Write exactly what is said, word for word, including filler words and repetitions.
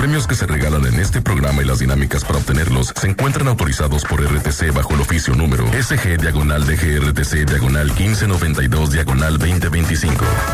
premios que se regalan en este programa y las dinámicas para obtenerlos se encuentran autorizados por R T C bajo el oficio número S G diagonal D G R T C diagonal quince noventa y dos diagonal veinte veinticinco.